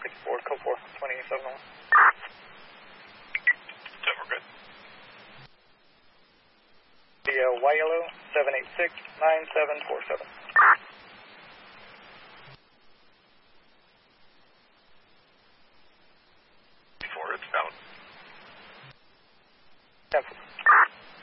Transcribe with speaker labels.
Speaker 1: Forward, code 4, 27 on.
Speaker 2: 10, we're good.
Speaker 1: The YLO 786-9747.